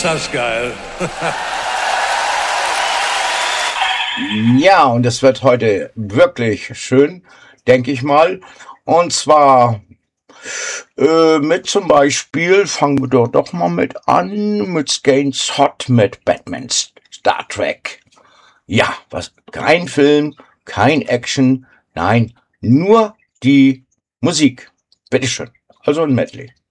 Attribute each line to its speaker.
Speaker 1: Ist das geil.
Speaker 2: Ja, und es wird heute wirklich schön, denke ich mal. Und zwar mit zum Beispiel, fangen wir doch mal mit an, mit Skanes Hot mit Batman Star Trek. Ja, kein Film, kein Action, nein, nur die Musik. Bitteschön. Also ein Medley.